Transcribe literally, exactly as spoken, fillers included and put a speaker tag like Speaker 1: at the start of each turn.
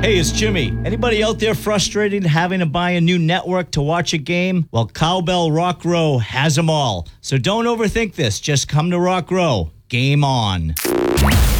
Speaker 1: Hey, it's Jimmy. Anybody out there frustrated having to buy a new network to watch a game? Well, Cowbell Rock Row has them all. So don't overthink this. Just come to Rock Row. Game on.